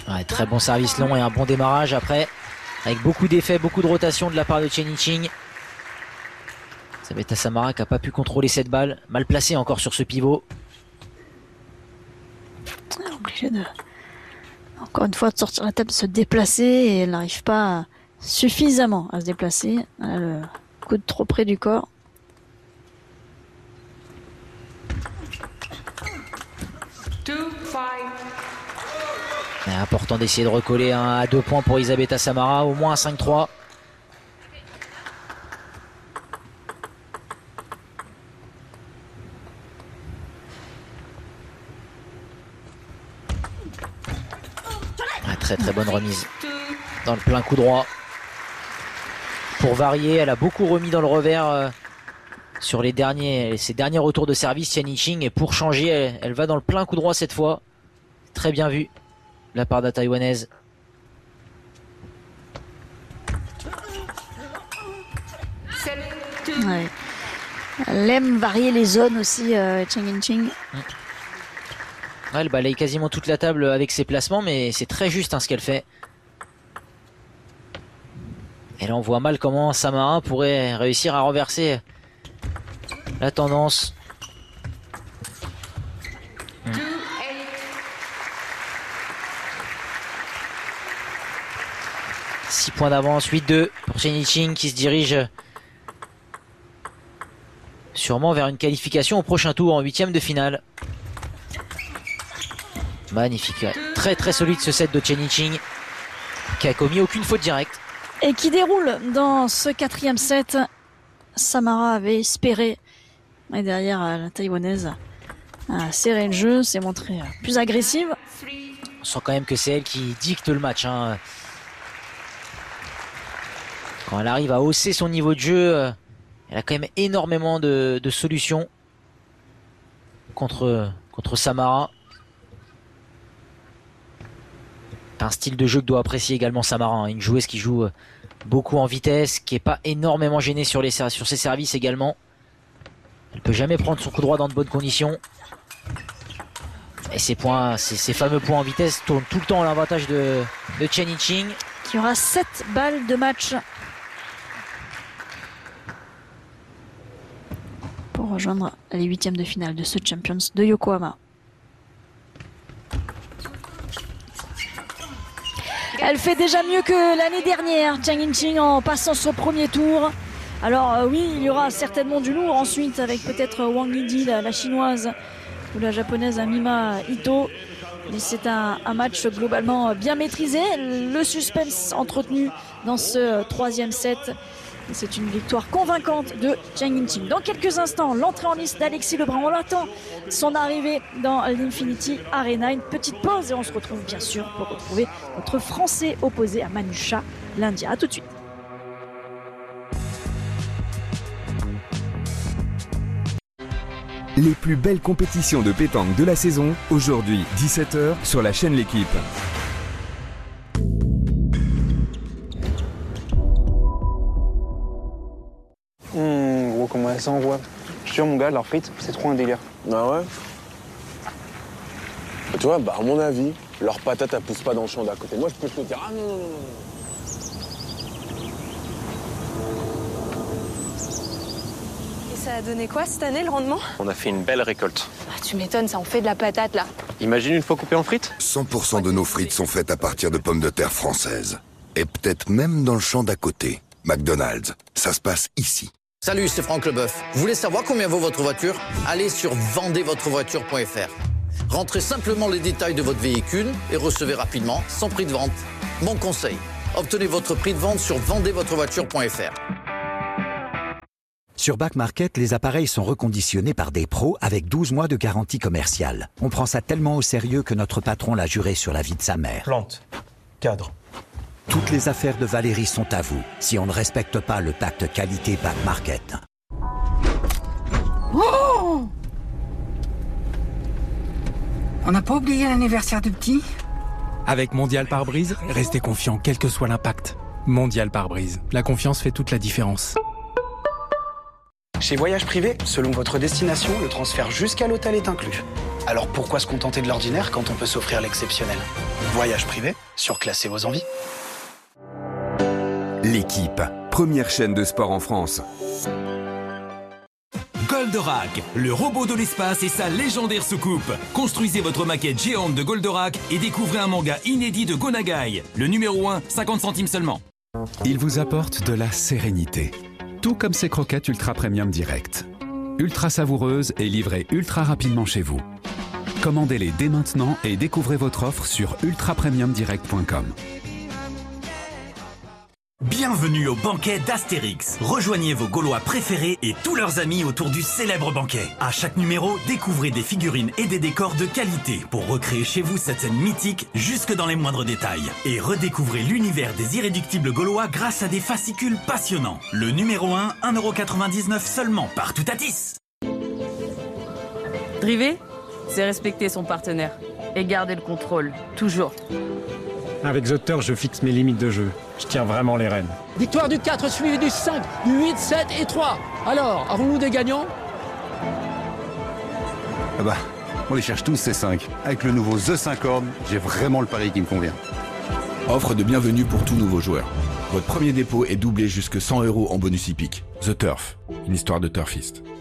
Ouais, très bon service long et un bon démarrage après, avec beaucoup d'effets, beaucoup de rotation de la part de Chen Yiqing. Sabetha Samara qui n'a pas pu contrôler cette balle, mal placée encore sur ce pivot. Obligé de, encore une fois, de sortir la tête, de se déplacer, et elle n'arrive pas suffisamment à se déplacer. Elle a le coude trop près du corps. C'est important d'essayer de recoller à 2 points pour Elisabetta Samara, au moins un 5-3. Très très bonne remise dans le plein coup droit. Pour varier, elle a beaucoup remis dans le revers sur ses derniers retours de service, Chen Yiqing, et pour changer, elle va dans le plein coup droit cette fois. Très bien vu de la part de la Taïwanaise. Ouais. Elle aime varier les zones aussi, Chen Yiqing. Elle balaye quasiment toute la table avec ses placements, mais c'est très juste ce qu'elle fait. Et là on voit mal comment Samara pourrait réussir à renverser la tendance. 6 points d'avance, 8-2 pour Chen Yiqing qui se dirige sûrement vers une qualification au prochain tour en 8e de finale. Magnifique, très très solide ce set de Chen Yiqing qui a commis aucune faute directe. Et qui déroule dans ce 4e set. Samara avait espéré, et derrière la Taïwanaise a serré le jeu, s'est montrée plus agressive. On sent quand même que c'est elle qui dicte le match. Quand elle arrive à hausser son niveau de jeu, elle a quand même énormément de solutions contre Samara. Un style de jeu que doit apprécier également Samara, une joueuse qui joue beaucoup en vitesse, qui n'est pas énormément gênée sur ses services également. Elle ne peut jamais prendre son coup droit dans de bonnes conditions. Et ces fameux points en vitesse tournent tout le temps à l'avantage de Chen Yiqing. Qui aura 7 balles de match pour rejoindre les 8e de finale de ce Champions de Yokohama. Elle fait déjà mieux que l'année dernière, Chen Yiqing, en passant son premier tour. Alors oui, il y aura certainement du lourd ensuite avec peut-être Wang Yidi, la chinoise, ou la japonaise Amima Ito. Mais c'est un match globalement bien maîtrisé. Le suspense entretenu dans ce 3e set. C'est une victoire convaincante de Chen Yiqing. Dans quelques instants, l'entrée en liste d'Alexis Lebrun. On attend son arrivée dans l'Infinity Arena. Une petite pause et on se retrouve bien sûr pour retrouver notre Français opposé à Manusha, l'Indien. A tout de suite. Les plus belles compétitions de pétanque de la saison, aujourd'hui 17h sur la chaîne L'Équipe. Gros, comment ça envoie. Je suis sûr, mon gars, leurs frites, c'est trop un délire. Ah ouais? Tu vois, à mon avis, leurs patates, elles poussent pas dans le champ d'à côté. Moi, je peux te dire, ah non. Et ça a donné quoi cette année, le rendement? On a fait une belle récolte. Ah, tu m'étonnes, ça en fait de la patate, là. Imagine une fois coupée en frites. 100% de nos frites sont faites à partir de pommes de terre françaises. Et peut-être même dans le champ d'à côté. McDonald's, ça se passe ici. Salut, c'est Franck Leboeuf. Vous voulez savoir combien vaut votre voiture? Allez sur vendezvotrevoiture.fr. Rentrez simplement les détails de votre véhicule et recevez rapidement son prix de vente. Mon conseil, obtenez votre prix de vente sur vendezvotrevoiture.fr. Sur Back Market, les appareils sont reconditionnés par des pros avec 12 mois de garantie commerciale. On prend ça tellement au sérieux que notre patron l'a juré sur la vie de sa mère. Plante, cadre. Toutes les affaires de Valérie sont à vous, si on ne respecte pas le pacte qualité Back Market. Oh! On n'a pas oublié l'anniversaire du petit? Avec Mondial Pare-Brise, restez confiant quel que soit l'impact. Mondial Pare-Brise, la confiance fait toute la différence. Chez Voyage Privé, selon votre destination, le transfert jusqu'à l'hôtel est inclus. Alors pourquoi se contenter de l'ordinaire quand on peut s'offrir l'exceptionnel? Voyage Privé, surclassé vos envies. L'équipe, première chaîne de sport en France. Goldorak, le robot de l'espace et sa légendaire soucoupe. Construisez votre maquette géante de Goldorak et découvrez un manga inédit de Go Nagai. Le numéro 1, 50 centimes seulement. Il vous apporte de la sérénité. Tout comme ces croquettes Ultra Premium Direct. Ultra savoureuses et livrées ultra rapidement chez vous. Commandez-les dès maintenant et découvrez votre offre sur ultrapremiumdirect.com. Bienvenue au banquet d'Astérix. Rejoignez vos Gaulois préférés et tous leurs amis autour du célèbre banquet. À chaque numéro, découvrez des figurines et des décors de qualité pour recréer chez vous cette scène mythique jusque dans les moindres détails. Et redécouvrez l'univers des irréductibles Gaulois grâce à des fascicules passionnants. Le numéro 1, 1,99€ seulement, partout à 10. Driver, c'est respecter son partenaire et garder le contrôle, toujours. Avec The Turf, je fixe mes limites de jeu. Je tiens vraiment les rênes. Victoire du 4 suivi du 5, du 8, 7 et 3. Alors, avons-nous des gagnants? Ah bah, on les cherche tous ces 5. Avec le nouveau The 5 Orb, j'ai vraiment le pari qui me convient. Offre de bienvenue pour tout nouveau joueur. Votre premier dépôt est doublé jusque 100€ en bonus hippique. The Turf, une histoire de turfiste.